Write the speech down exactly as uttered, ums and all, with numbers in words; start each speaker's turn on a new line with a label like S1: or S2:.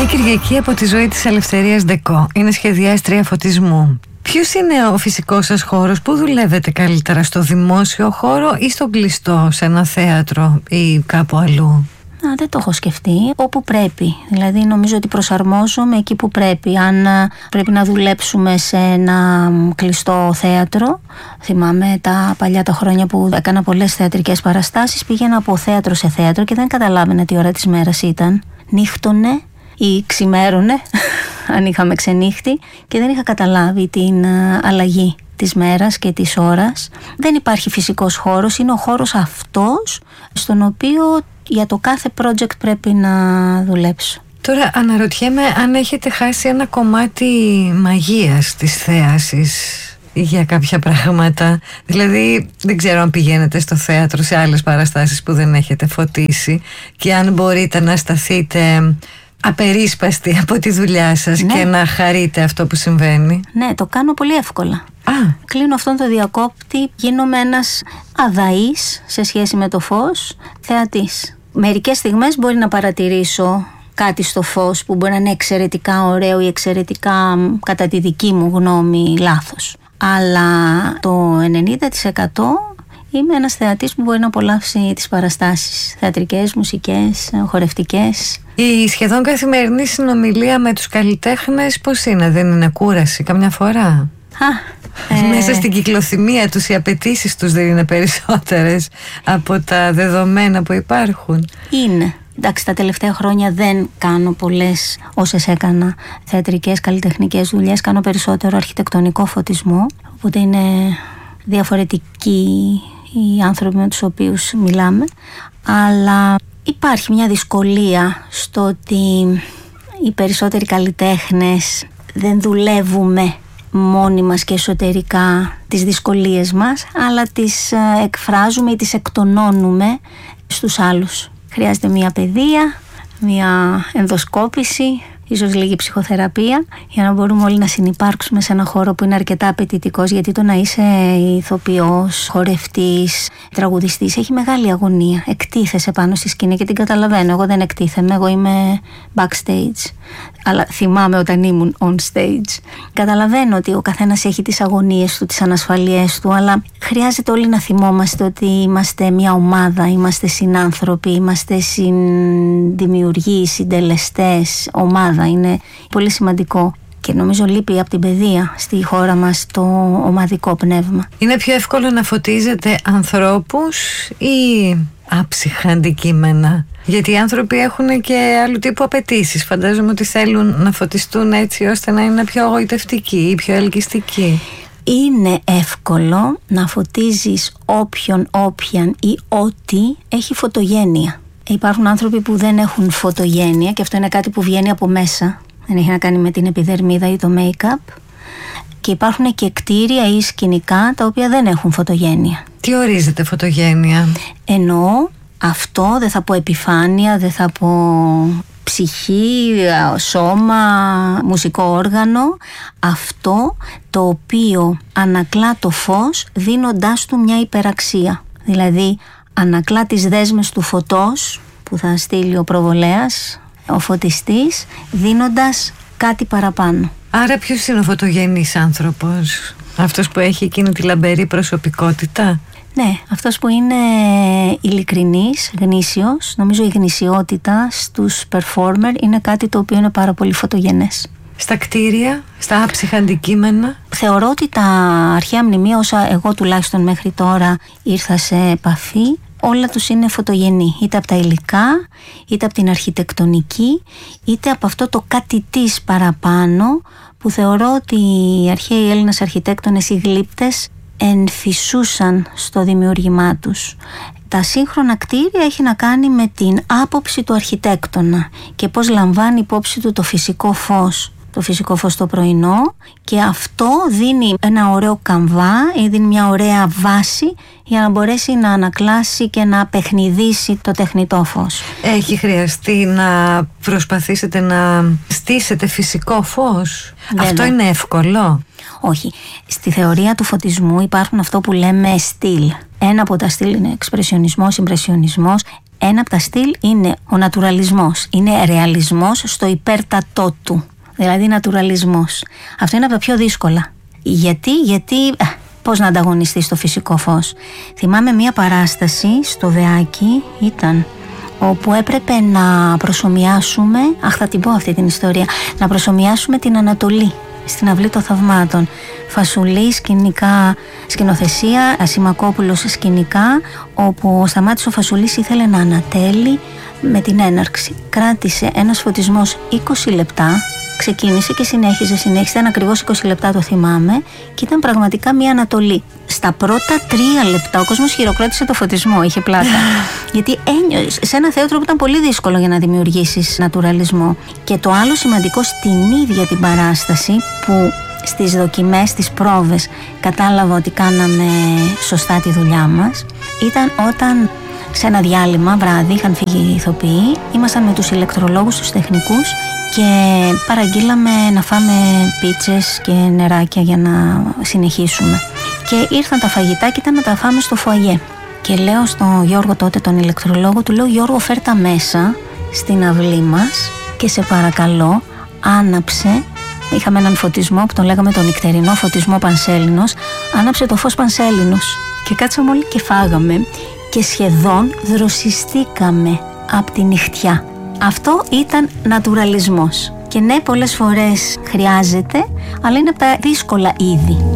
S1: Μια Κυριακή από τη ζωή της Ελευθερίας Ντεκό. Είναι σχεδιάστρια φωτισμού. Ποιος είναι ο φυσικός σας χώρος? Πού δουλεύετε καλύτερα, στο δημόσιο χώρο ή στο κλειστό, σε ένα θέατρο ή κάπου αλλού?
S2: Α, δεν το έχω σκεφτεί. Όπου πρέπει. Δηλαδή νομίζω ότι προσαρμόζομαι εκεί που πρέπει. Αν πρέπει να δουλέψουμε σε ένα κλειστό θέατρο, θυμάμαι τα παλιά τα χρόνια που έκανα πολλές θεατρικές παραστάσεις, πήγαινα από θέατρο σε θέατρο και δεν καταλάβαινα τι ώρα της μέρας ήταν. Νύχτωνε ή ξημέρωνε, αν είχαμε ξενύχτη, και δεν είχα καταλάβει την αλλαγή της μέρας και της ώρας. Δεν υπάρχει φυσικός χώρος, είναι ο χώρος αυτός στον οποίο για το κάθε project πρέπει να δουλέψω.
S1: Τώρα αναρωτιέμαι αν έχετε χάσει ένα κομμάτι μαγείας της θέασης για κάποια πράγματα. Δηλαδή δεν ξέρω αν πηγαίνετε στο θέατρο σε άλλες παραστάσεις που δεν έχετε φωτίσει και αν μπορείτε να σταθείτε απερίσπαστοι από τη δουλειά σας, ναι, και να χαρείτε αυτό που συμβαίνει.
S2: Ναι, το κάνω πολύ εύκολα.
S1: Α.
S2: Κλείνω αυτόν τον διακόπτη, γίνομαι ένας αδαής σε σχέση με το φως, θεατής. Μερικές στιγμές μπορεί να παρατηρήσω κάτι στο φως που μπορεί να είναι εξαιρετικά ωραίο ή εξαιρετικά, κατά τη δική μου γνώμη, λάθος. Αλλά το ενενήντα τοις εκατό είμαι ένας θεατής που μπορεί να απολαύσει τις παραστάσεις, θεατρικές, μουσικές, χορευτικές.
S1: Η σχεδόν καθημερινή συνομιλία με τους καλλιτέχνες πώς είναι, δεν είναι κούραση καμιά φορά?
S2: Α, ε...
S1: Μέσα στην κυκλοθυμία τους οι απαιτήσεις τους δεν είναι περισσότερες από τα δεδομένα που υπάρχουν?
S2: Είναι. Εντάξει, τα τελευταία χρόνια δεν κάνω πολλές όσες έκανα θεατρικές, καλλιτεχνικές δουλειές. Κάνω περισσότερο αρχιτεκτονικό φωτισμό, οπότε είναι διαφορετικοί οι άνθρωποι με τους οποίους μιλάμε. Αλλά υπάρχει μια δυσκολία στο ότι οι περισσότεροι καλλιτέχνες δεν δουλεύουμε μόνοι μας και εσωτερικά τις δυσκολίες μας, αλλά τις εκφράζουμε ή τις εκτονώνουμε στους άλλους. Χρειάζεται μια παιδεία, μια ενδοσκόπηση, ίσως λίγη ψυχοθεραπεία, για να μπορούμε όλοι να συνυπάρξουμε σε ένα χώρο που είναι αρκετά απαιτητικός, γιατί το να είσαι ηθοποιός, χορευτής, τραγουδιστής έχει μεγάλη αγωνία. Εκτίθεσαι πάνω στη σκηνή και την καταλαβαίνω. Εγώ δεν εκτίθεμαι, εγώ είμαι backstage. Αλλά θυμάμαι όταν ήμουν on stage. Καταλαβαίνω ότι ο καθένας έχει τις αγωνίες του, τις ανασφαλίες του, αλλά χρειάζεται όλοι να θυμόμαστε ότι είμαστε μια ομάδα, είμαστε συνάνθρωποι, είμαστε συνδημιουργοί, συντελεστές, ομάδα. Είναι πολύ σημαντικό και νομίζω λείπει από την παιδεία στη χώρα μας το ομαδικό πνεύμα.
S1: Είναι πιο εύκολο να φωτίζετε ανθρώπους ή άψυχα αντικείμενα? Γιατί οι άνθρωποι έχουν και άλλου τύπου απαιτήσεις. Φαντάζομαι ότι θέλουν να φωτιστούν έτσι ώστε να είναι πιο εγωιτευτικοί ή πιο ελκυστικοί.
S2: Είναι εύκολο να φωτίζεις όποιον, όποιαν ή ό,τι έχει φωτογένεια. Υπάρχουν άνθρωποι που δεν έχουν φωτογένεια και αυτό είναι κάτι που βγαίνει από μέσα. Δεν έχει να κάνει με την επιδερμίδα ή το make-up. Και υπάρχουν και κτίρια ή σκηνικά τα οποία δεν έχουν φωτογένεια.
S1: Τι ορίζεται φωτογένεια?
S2: Εννοώ αυτό, δεν θα πω επιφάνεια, δεν θα πω ψυχή, σώμα, μουσικό όργανο. Αυτό το οποίο ανακλά το φως δίνοντάς του μια υπεραξία. Δηλαδή ανακλά τις δέσμες του φωτός που θα στείλει ο προβολέας, ο φωτιστής, δίνοντας κάτι παραπάνω.
S1: Άρα ποιος είναι ο φωτογενής άνθρωπος? Αυτός που έχει εκείνη τη λαμπερή προσωπικότητα?
S2: Ναι, αυτός που είναι ειλικρινής, γνήσιος. Νομίζω η γνησιότητα στους performer είναι κάτι το οποίο είναι πάρα πολύ φωτογενές.
S1: Στα κτίρια, στα άψυχα αντικείμενα?
S2: Θεωρώ ότι τα αρχαία μνημεία, όσα εγώ τουλάχιστον μέχρι τώρα ήρθα σε επαφή, όλα τους είναι φωτογενή, είτε από τα υλικά, είτε από την αρχιτεκτονική, είτε από αυτό το κάτι της παραπάνω που θεωρώ ότι οι αρχαίοι Έλληνες αρχιτέκτονες ή γλύπτες ενθυσούσαν στο δημιούργημά τους. Τα σύγχρονα κτίρια έχει να κάνει με την άποψη του αρχιτέκτονα και πώς λαμβάνει υπόψη του το φυσικό φως. Το φυσικό φως το πρωινό, και αυτό δίνει ένα ωραίο καμβά ή δίνει μια ωραία βάση για να μπορέσει να ανακλάσει και να παιχνιδίσει το τεχνητό φως.
S1: Έχει χρειαστεί να προσπαθήσετε να στήσετε φυσικό φως? Βέβαια. Αυτό είναι εύκολο?
S2: Όχι. Στη θεωρία του φωτισμού υπάρχουν αυτό που λέμε στυλ. Ένα από τα στυλ είναι εξπρεσιονισμός, συμπρεσιονισμός. Ένα από τα στυλ είναι ο νατουραλισμός. Είναι ρεαλισμός στο υπέρτατό του. Δηλαδή νατουραλισμός. Αυτό είναι από τα πιο δύσκολα. Γιατί, γιατί... Πώς να ανταγωνιστεί στο φυσικό φως. Θυμάμαι μία παράσταση στο Δεάκι, ήταν, όπου έπρεπε να προσομοιάσουμε, αχ θα την πω αυτή την ιστορία, να προσομοιάσουμε την Ανατολή στην Αυλή των Θαυμάτων. Φασουλή, σκηνικά, σκηνοθεσία, Ασημακόπουλος σκηνικά, όπου ο Σταμάτης ο Φασουλής ήθελε να ανατέλει με την έναρξη. Κράτησε ένας φωτισμός είκοσι λεπτά, ξεκίνησε και συνέχιζε, συνέχισε, ήταν ακριβώς είκοσι λεπτά, το θυμάμαι, και ήταν πραγματικά μια Ανατολή. Στα πρώτα τρία λεπτά ο κόσμος χειροκρότησε το φωτισμό, είχε πλάκα. Γιατί ένιωσε σε ένα θέατρο που ήταν πολύ δύσκολο για να δημιουργήσεις νατουραλισμό. Και το άλλο σημαντικό στην ίδια την παράσταση, που στις δοκιμές, στις πρόβες κατάλαβα ότι κάναμε σωστά τη δουλειά μας, ήταν όταν σε ένα διάλειμμα βράδυ είχαν φύγει οι ηθοποιοί, ήμασταν με τους ηλεκτρολόγους, τους τεχνικούς, και παραγγείλαμε να φάμε πίτσες και νεράκια για να συνεχίσουμε. Και ήρθαν τα φαγητά και ήταν να τα φάμε στο φωαγέ. Και λέω στον Γιώργο τότε, τον ηλεκτρολόγο, του λέω: Γιώργο, φέρτα μέσα στην αυλή μας και σε παρακαλώ άναψε. Είχαμε έναν φωτισμό που τον λέγαμε τον νυχτερινό φωτισμό Πανσέλινος. Άναψε το φως Πανσέλινος. Και κάτσαμε όλοι και φάγαμε και σχεδόν δροσιστήκαμε από τη νυχτιά. Αυτό ήταν νατουραλισμός. Και ναι, πολλές φορές χρειάζεται, αλλά είναι από τα δύσκολα είδη.